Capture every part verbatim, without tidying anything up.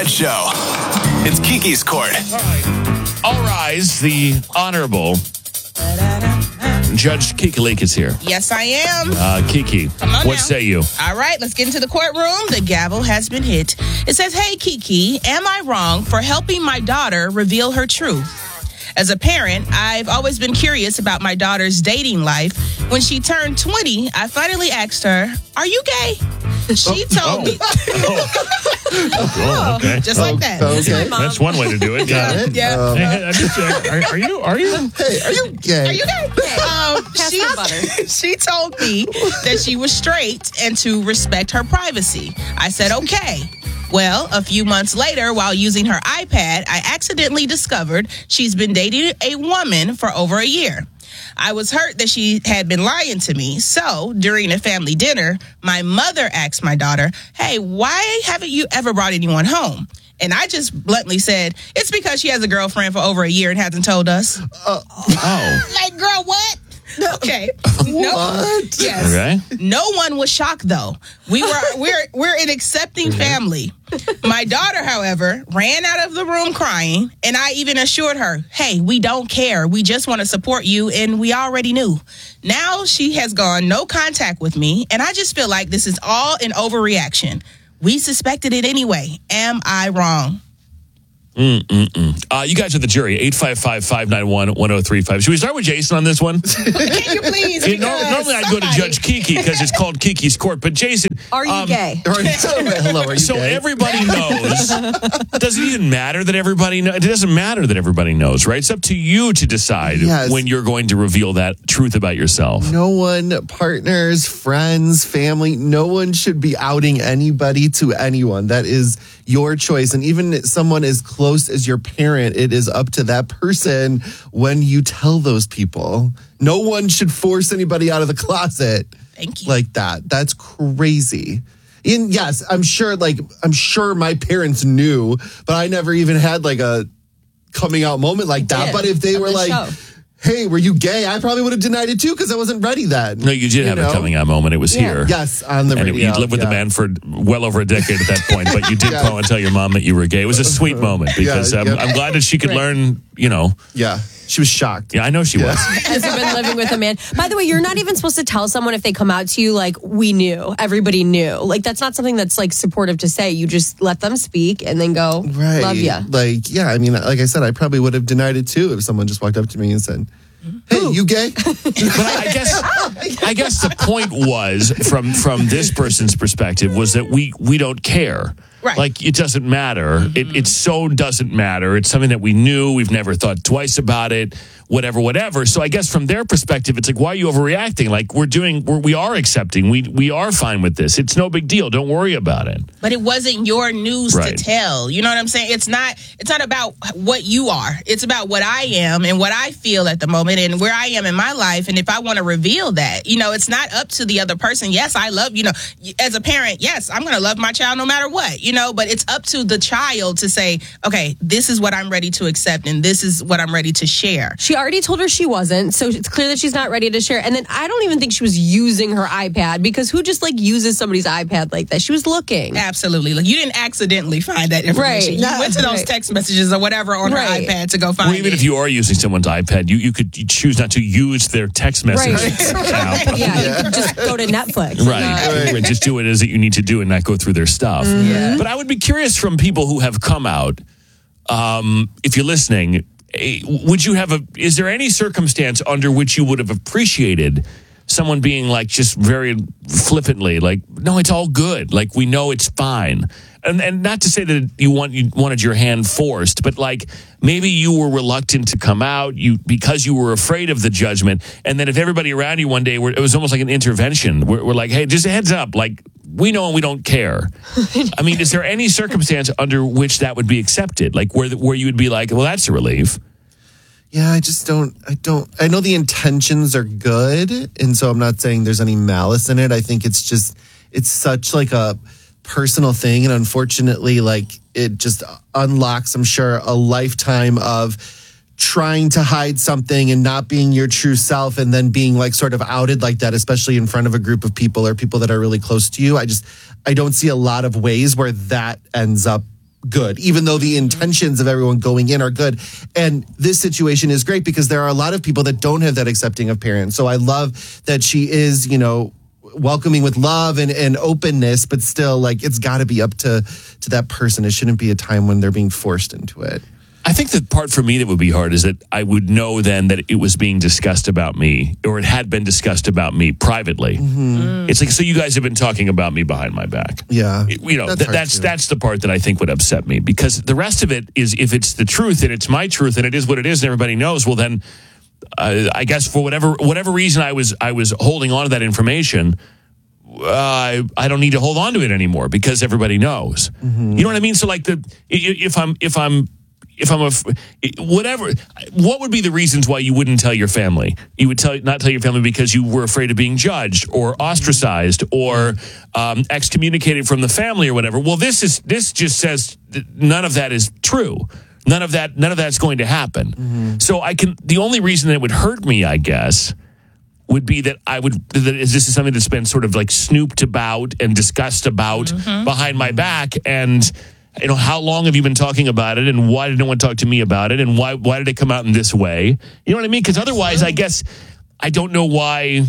Fred Show. It's Kiki's Court. All right. All rise. The Honorable Judge Kiki Lake is here. Yes, I am. Uh, Kiki, what now. say you? All right, let's get into the courtroom. The gavel has been hit. It says, hey, Kiki, am I wrong for helping my daughter reveal her truth? As a parent, I've always been curious about my daughter's dating life. When she turned twenty, I finally asked her, are you gay? She told oh. me. Oh, okay. Just like that. Okay. That's one way to do it. Got it. Yeah. Um, Hey, I just, uh, are, are you? Are you? hey, are you gay? Are you gay? Um, Pass she, the butter. she told me that she was straight and to respect her privacy. I said, okay. Well, a few months later, while using her iPad, I accidentally discovered she's been dating a woman for over a year. I was hurt that she had been lying to me. So, during a family dinner, my mother asked my daughter, hey, why haven't you ever brought anyone home? And I just bluntly said, it's because she has a girlfriend for over a year and hasn't told us. Uh, Oh. Like, girl, what? Okay. No, What? yes. Okay. No one was shocked though. We were we're we're an accepting family. My daughter, however, ran out of the room crying, and I even assured her, "Hey, we don't care. We just want to support you, and we already knew." Now she has gone no contact with me, and I just feel like this is all an overreaction. We suspected it anyway. Am I wrong? Mm-mm-mm. Uh, you guys are the jury. eight five five, five nine one, one oh three five. Should we start with Jason on this one? Can you please? See, nor- normally I'd go to Judge Kiki because it's called Kiki's Court. But Jason, Are you um, gay? Are you- Hello, are you So gay? everybody knows. Does it even matter that everybody knows? It doesn't matter that everybody knows, right? It's up to you to decide Yes. when you're going to reveal that truth about yourself. No one, partners, friends, family, no one should be outing anybody to anyone. That is your choice. And even someone as close as your parent, it is up to that person when you tell those people. No one should force anybody out of the closet Thank you. like that. That's crazy. And yes, I'm sure, like, I'm sure my parents knew, but I never even had like a coming out moment like that. did, But if they on were the like, show. hey, were you gay? I probably would have denied it too because I wasn't ready then. No, you did have know? a coming out moment. It was Yeah. here. Yes, on the And it, radio. you'd lived with yeah. the man for well over a decade at that point, but you did Yeah. call and tell your mom that you were gay. It was a sweet moment because Yeah, um, yeah. I'm glad that she could Right. learn, you know. Yeah, she was shocked. Yeah, I know she Yeah. was. Has you been living with a man? By the way, you're not even supposed to tell someone if they come out to you like we knew, everybody knew. Like that's not something that's like supportive to say. You just let them speak and then go, Right. love ya. Like, yeah, I mean, like I said, I probably would have denied it too if someone just walked up to me and said, hey, you gay? But I, I guess I guess the point was from from this person's perspective was that we we don't care. Right. Like it doesn't matter. It it so doesn't matter. It's something that we knew. We've never thought twice about it. Whatever, whatever. So I guess from their perspective, it's like, why are you overreacting? Like we're doing, we're, we are accepting. We we are fine with this. It's no big deal. Don't worry about it. But it wasn't your news Right. to tell. You know what I'm saying? It's not it's not about what you are. It's about what I am and what I feel at the moment and where I am in my life. And if I want to reveal that, you know, it's not up to the other person. Yes, I love, you know, as a parent, yes, I'm going to love my child no matter what, you know, but it's up to the child to say, okay, this is what I'm ready to accept and this is what I'm ready to share. She already told her she wasn't, so it's clear that she's not ready to share. And then I don't even think she was using her iPad because who just like uses somebody's iPad like that? She was looking. Absolutely. Like you didn't accidentally find that information. Right. You No, went to those right. text messages or whatever on Right. her iPad to go find Well, even it. if you are using someone's iPad, you, you could choose not to use their text message Right. app. Yeah, you could just go to Netflix. Right. Uh, Right. Just do what it is that you need to do and not go through their stuff. Yeah. But I would be curious from people who have come out, um, if you're listening, eh, would you have a, is there any circumstance under which you would have appreciated someone being like just very flippantly like, no, it's all good. Like we know it's fine. And and not to say that you want you wanted your hand forced, but like maybe you were reluctant to come out you because you were afraid of the judgment. And then if everybody around you one day were, it was almost like an intervention. We're, we're like, hey, just a heads up, like we know and we don't care. I mean, is there any circumstance under which that would be accepted? Like where where you would be like, well, that's a relief. Yeah, I just don't, I don't, I know the intentions are good. And so I'm not saying there's any malice in it. I think it's just, it's such like a personal thing. And unfortunately, like it just unlocks, I'm sure, a lifetime of trying to hide something and not being your true self and then being like sort of outed like that, especially in front of a group of people or people that are really close to you. I just, I don't see a lot of ways where that ends up good, even though the intentions of everyone going in are good. And this situation is great because there are a lot of people that don't have that accepting of parents. So I love that she is, you know, welcoming with love and, and openness, but still, like, it's got to be up to, to that person. It shouldn't be a time when they're being forced into it. I think the part for me that would be hard is that I would know then that it was being discussed about me, or it had been discussed about me privately. Mm-hmm. It's like, so you guys have been talking about me behind my back. Yeah. You know, that's th- that's that's the part that I think would upset me, because the rest of it is, if it's the truth and it's my truth and it is what it is and everybody knows, well then uh, I guess for whatever whatever reason I was I was holding on to that information, uh, I I don't need to hold on to it anymore because everybody knows. Mm-hmm. You know what I mean? So like the if I'm if I'm If I'm a, whatever, what would be the reasons why you wouldn't tell your family? You would tell not tell your family because you were afraid of being judged or ostracized or um, excommunicated from the family or whatever. Well, this is this just says that none of that is true. None of that, none of that's going to happen. Mm-hmm. So I can. The only reason that it would hurt me, I guess, would be that I would. That this is something that's been sort of like snooped about and discussed about mm-hmm. behind my back. And you know, how long have you been talking about it, and why did no one talk to me about it, and why why did it come out in this way? You know what I mean? Because otherwise, I guess I don't know why.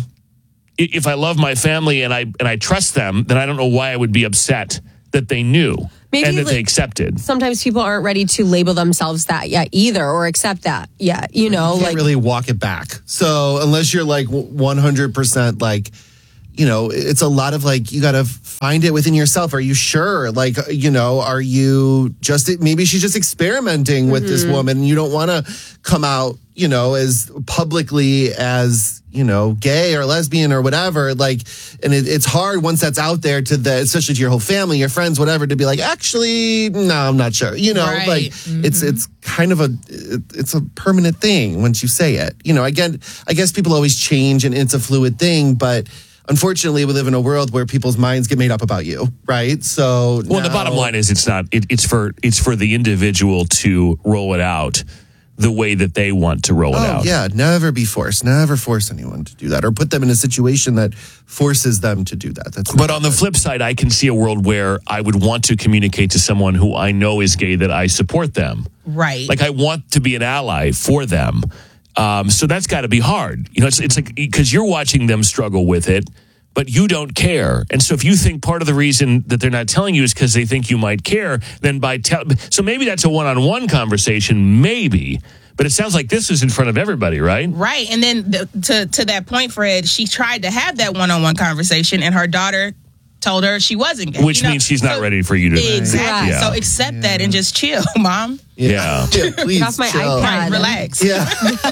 If I love my family and I and I trust them, then I don't know why I would be upset that they knew Maybe and that like, they accepted. Sometimes people aren't ready to label themselves that yet either, or accept that yet. You know, you can't like really walk it back. So unless you're like one hundred percent like. You know, it's a lot of like, you got to find it within yourself. Are you sure? Like, you know, are you just, maybe she's just experimenting with mm-hmm. this woman and you don't want to come out, you know, as publicly as, you know, gay or lesbian or whatever. Like, and it, it's hard once that's out there to the, especially to your whole family, your friends, whatever, to be like, actually, no, I'm not sure. You know, right. like mm-hmm. it's, it's kind of a, it, it's a permanent thing once you say it. You know, again, I guess people always change and it's a fluid thing, but unfortunately, we live in a world where people's minds get made up about you, right? So, well, now, the bottom line is, it's not. It, it's for it's for the individual to roll it out the way that they want to roll oh, it out. Yeah, never be forced. Never force anyone to do that, or put them in a situation that forces them to do that. That's. But on the flip side, I can see a world where I would want to communicate to someone who I know is gay that I support them. Right. Like I want to be an ally for them. Um, so that's got to be hard. You know, it's it's like because you're watching them struggle with it, but you don't care. And so if you think part of the reason that they're not telling you is because they think you might care, then by tell, so maybe that's a one-on-one conversation, maybe. But it sounds like this is in front of everybody, right? Right. And then the, to to that point, Fred, she tried to have that one-on-one conversation, and her daughter told her she wasn't gay. Which you know? means she's not so, ready for you to. Exactly. Yeah. So accept yeah. that and just chill, Mom. Yeah. yeah please Get off my chill. iPad. Right, relax. Yeah.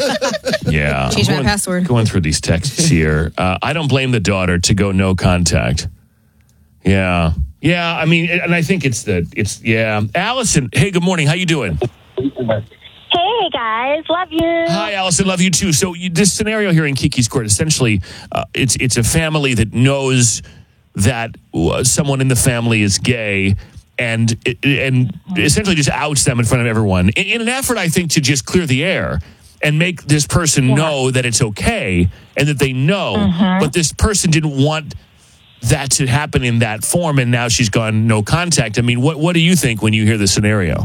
yeah. Change going, my password. Going through these texts here. Uh, I don't blame the daughter to go no contact. Yeah. Yeah. I mean, and I think it's the, it's, yeah. Allison, hey, good morning. How you doing? Hey, guys. Love you. Hi, Allison. Love you, too. So you, this scenario here in Kiki's Court, essentially, uh, it's it's a family that knows that uh, someone in the family is gay and and essentially just outs them in front of everyone in, in an effort, I think, to just clear the air and make this person yeah. know that it's okay and that they know. Mm-hmm. But this person didn't want that to happen in that form, and now she's gone no contact. I mean, what what do you think when you hear the scenario?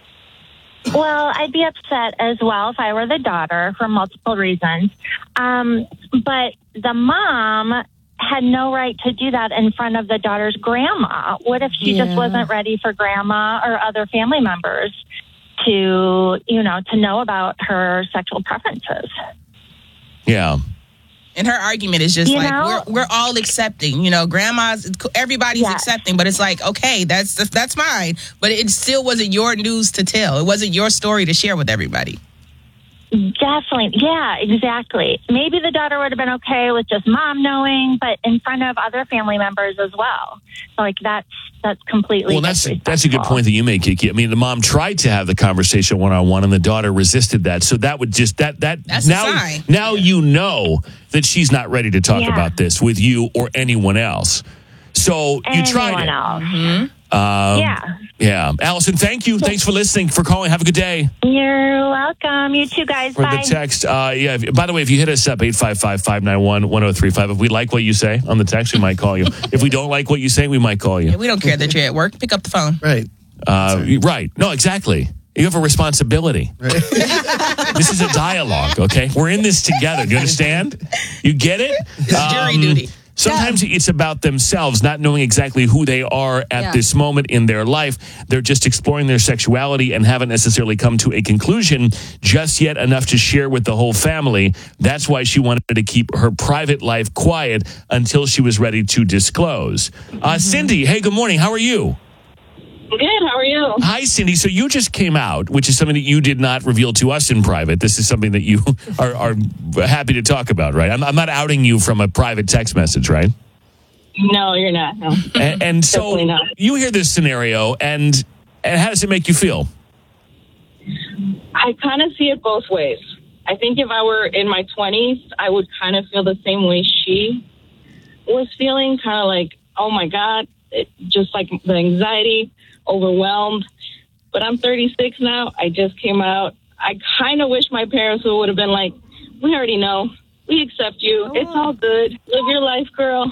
Well, I'd be upset as well if I were the daughter for multiple reasons. Um, but the mom had no right to do that in front of the daughter's grandma. What if she yeah. just wasn't ready for grandma or other family members to, you know, to know about her sexual preferences? Yeah. And her argument is just you like, know? we're we're all accepting, you know, grandma's, everybody's yes. accepting, but it's like, okay, that's that's mine. But it still wasn't your news to tell. It wasn't your story to share with everybody. Definitely. Yeah, exactly. Maybe the daughter would have been okay with just mom knowing, but in front of other family members as well. Like that's that's completely well. That's that's a good point that you make, Kiki. I mean, the mom tried to have the conversation one on one, and the daughter resisted that. So that would just that that that's now a sign. now you know that she's not ready to talk yeah. about this with you or anyone else. So anyone you tried it. Else. Mm-hmm. Um, yeah. Yeah. Allison, thank you. Thanks for listening, for calling. Have a good day. You're welcome. You too, guys. For Bye. the text. Uh, yeah. If, by the way, if you hit us up, eight five five, five nine one, one oh three five. If we like what you say on the text, we might call you. If we don't like what you say, we might call you. Yeah, we don't care that you're at work. Pick up the phone. Right. Uh, right. No, exactly. You have a responsibility. Right. This is a dialogue, okay? We're in this together. Do you understand? You get it? It's jury duty. Sometimes yeah. it's about themselves, not knowing exactly who they are at yeah. this moment in their life. They're just exploring their sexuality and haven't necessarily come to a conclusion just yet enough to share with the whole family. That's why she wanted to keep her private life quiet until she was ready to disclose. Uh, mm-hmm. Cindy, hey, good morning. How are you? Good. How are you? Hi, Cindy. So you just came out, which is something that you did not reveal to us in private. This is something that you are, are happy to talk about, right? I'm, I'm not outing you from a private text message, right? No, you're not. No. And, and so you hear this scenario, and and how does it make you feel? I kind of see it both ways. I think if I were in my twenties, I would kind of feel the same way she was feeling, kind of like, oh my God, it, just like the anxiety, overwhelmed. But I'm thirty-six now. I just came out. I kind of wish my parents would have been like, we already know. We accept you. Oh. It's all good. Live your life, girl.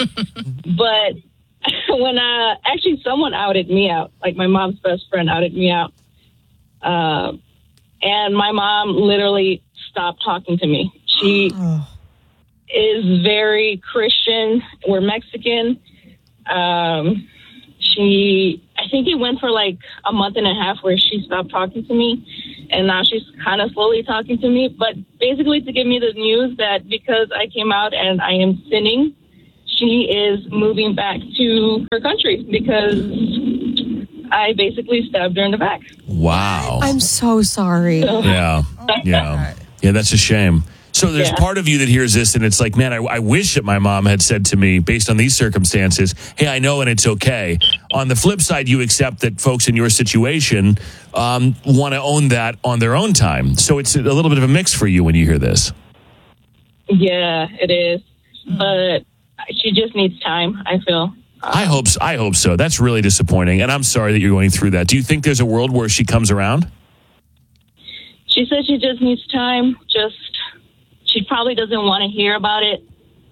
But when uh, actually someone outed me out, like my mom's best friend outed me out. Uh, and my mom literally stopped talking to me. She oh. is very Christian. We're Mexican. Um, she, I think it went for like a month and a half where she stopped talking to me, and now she's kind of slowly talking to me, but basically to give me the news that because I came out and I am sinning, she is moving back to her country because I basically stabbed her in the back. Wow. I'm so sorry. So, yeah. Yeah. Yeah, that's a shame. So there's yeah. part of you that hears this and it's like, man, I, I wish that my mom had said to me, based on these circumstances, hey, I know and it's okay. On the flip side, you accept that folks in your situation um, want to own that on their own time. So it's a little bit of a mix for you when you hear this. Yeah, it is. But she just needs time, I feel. I hope so. I hope so. That's really disappointing. And I'm sorry that you're going through that. Do you think there's a world where she comes around? She said she just needs time. Just, she probably doesn't want to hear about it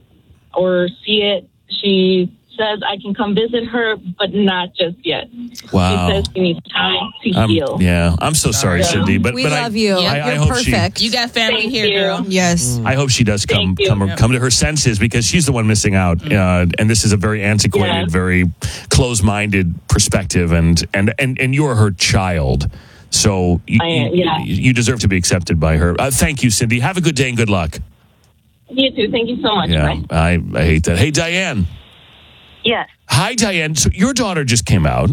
or see it. She says I can come visit her, but not just yet. Wow. She says she needs time to I'm, heal. Yeah, I'm so sorry, Yeah. Cindy. But we but love I, you. I, You're I hope perfect. She, You got family Thank here, you. girl. Yes. I hope she does come Thank you. come come to her senses because she's the one missing out. Uh, and this is a very antiquated, Yeah. very close-minded perspective. And and and and you're her child. So you, I am, yeah. you, you deserve to be accepted by her. Uh, thank you, Cindy. Have a good day and good luck. You too. Thank you so much. Yeah, Bye. I, I hate that. Hey, Diane. Yes. Hi, Diane. So your daughter just came out.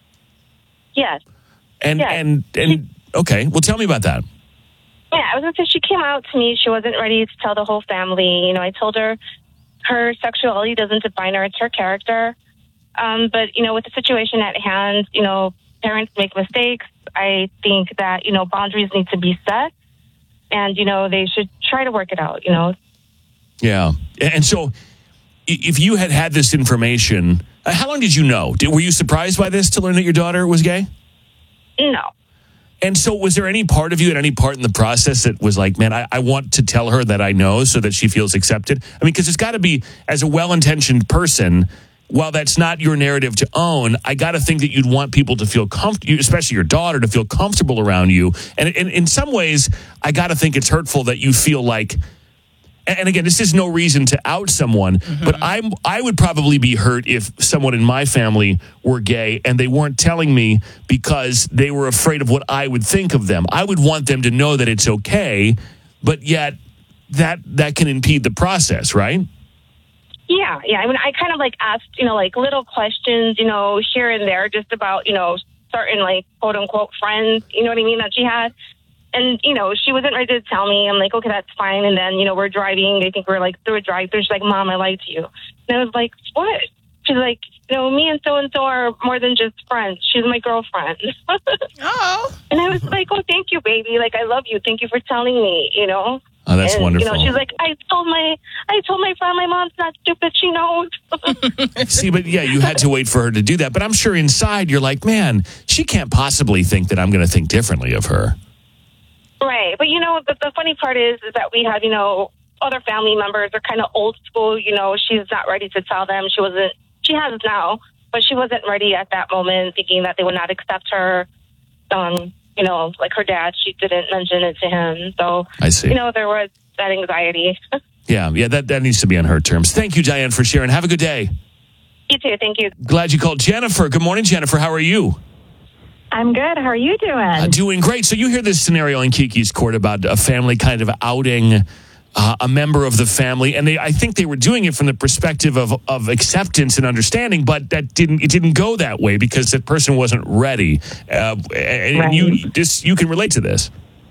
Yes. And, Yes. and, and, okay. Well, tell me about that. Yeah, I was going to say she came out to me. She wasn't ready to tell the whole family. You know, I told her her sexuality doesn't define her. It's her character. Um, but, you know, with the situation at hand, you know, parents make mistakes. I think that, you know, boundaries need to be set. And, you know, they should try to work it out, you know. Yeah. And so if you had had this information, how long did you know? Did, were you surprised by this to learn that your daughter was gay? No. And so was there any part of you at any part in the process that was like, man, I, I want to tell her that I know so that she feels accepted? I mean, because it's got to be, as a well-intentioned person, while that's not your narrative to own, I got to think that you'd want people to feel comfortable, especially your daughter, to feel comfortable around you. And in, in some ways, I got to think it's hurtful that you feel like, and again, this is no reason to out someone, mm-hmm. but I'm, I would probably be hurt if someone in my family were gay and they weren't telling me because they were afraid of what I would think of them. I would want them to know that it's okay, but yet that that can impede the process, right? Yeah, yeah. I mean, I kind of like asked, you know, like little questions, you know, here and there just about, you know, certain like quote unquote friends, you know what I mean, that she had. And, you know, she wasn't ready to tell me. I'm like, okay, that's fine. And then, you know, we're driving. I think we're like through a drive through. She's like, Mom, I lied to you. And I was like, what? She's like, you know, me and so-and-so are more than just friends. She's my girlfriend. Oh. And I was like, oh, thank you, baby. Like, I love you. Thank you for telling me, you know. Oh, that's and, wonderful. You know, she's like, I told my, I told my friend, my mom's not stupid. She knows. See, but yeah, you had to wait for her to do that. But I'm sure inside you're like, man, she can't possibly think that I'm going to think differently of her. Right. But, you know, the, the funny part is, is that we have, you know, other family members are kind of old school. You know, she's not ready to tell them. She wasn't, she has now. but she wasn't ready at that moment, thinking that they would not accept her. Um, you know, like her dad, she didn't mention it to him. So, I see. You know, there was that anxiety. Yeah, yeah, that, that needs to be on her terms. Thank you, Diane, for sharing. Have a good day. You too. Thank you. Glad you called. Jennifer, good morning, Jennifer. How are you? I'm good. How are you doing? Uh, doing great. So you hear this scenario in Kiki's Court about a family kind of outing uh, a member of the family, and they I think they were doing it from the perspective of of acceptance and understanding, but that didn't it didn't go that way because that person wasn't ready. Uh, and Right. you this you can relate to this.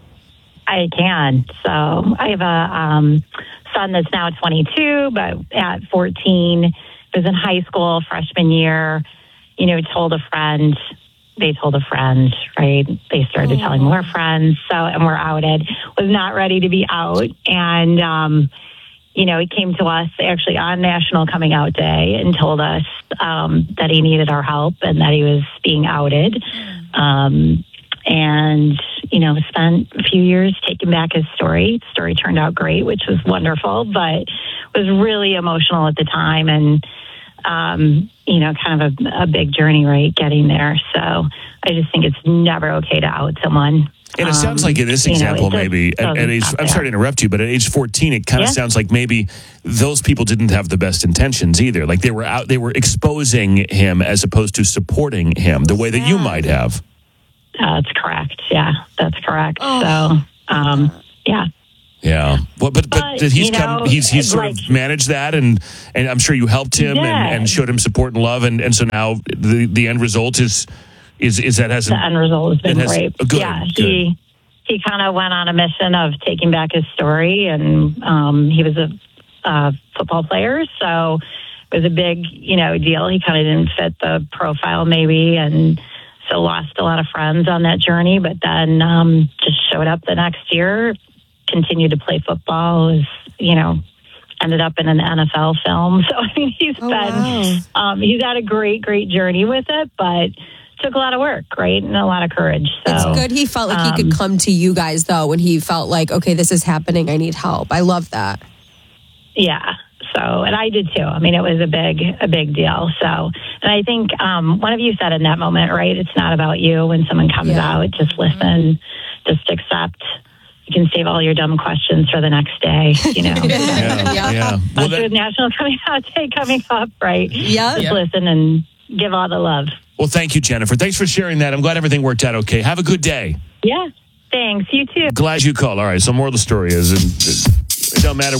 I can. So I have a um, son that's now twenty-two, but at fourteen, was in high school, freshman year, you know, told a friend, they told a friend, right? They started telling more friends. So, and we're outed, was not ready to be out. And, um, you know, he came to us actually on National Coming Out Day and told us um, that he needed our help and that he was being outed. Um, and, you know, spent a few years taking back his story. The story turned out great, which was wonderful, but was really emotional at the time. And, um, you know, kind of a, a big journey, right, getting there. So I just think it's never okay to out someone. And it sounds Um, like in this you know, example, it just maybe at, doesn't at age, stop I'm there. sorry to interrupt you, but at age fourteen, it kind of Yeah. sounds like maybe those people didn't have the best intentions either. Like they were out, they were exposing him as opposed to supporting him the way that you might have. That's correct. Yeah, that's correct. Oh. So, um, yeah. Yeah. Well, but, but, But, did he's you come, know, he's, he's sort like- of managed that and, and I'm sure you helped him and, Yeah. and showed him support and love. And, and so now the, the end result is, is, is that hasn't, The end result has been it has- great. good, yeah, good. he he kind of went on a mission of taking back his story, and um, he was a uh, football player, so it was a big, you know, deal. He kind of didn't fit the profile, maybe, and so lost a lot of friends on that journey. But then um, just showed up the next year, continued to play football. Was, you know, ended up in an N F L film. So I mean, he's Oh, been wow. um, he's had a great, great journey with it, but took a lot of work, right, and a lot of courage. So It's good he felt like he um, could come to you guys, though, when he felt like, okay, this is happening. I need help. I love that. Yeah. So, and I did too. I mean, it was a big, a big deal. So, and I think um, one of you said in that moment, right? It's not about you when someone comes Yeah. out. Just listen, just accept. You can save all your dumb questions for the next day. You know, yeah, Yeah. yeah. Well, Especially with that, National Coming Out Day coming up, right? Yeah. Just Yeah. listen and give all the love. well, thank you, Jennifer. Thanks for sharing that. I'm glad everything worked out okay. Have a good day. Yeah. Thanks. You too. Glad you called. All right. So, more of the story is, it, it don't matter.